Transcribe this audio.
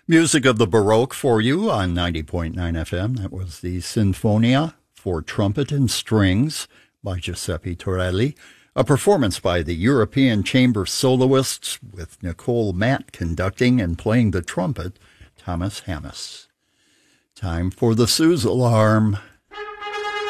Music of the Baroque for you on 90.9 FM. That was the Sinfonia for Trumpet and Strings by Giuseppe Torelli, a performance by the European Chamber Soloists with Nicole Matt conducting and playing the trumpet, Thomas Hammes. Time for the Suze Alarm.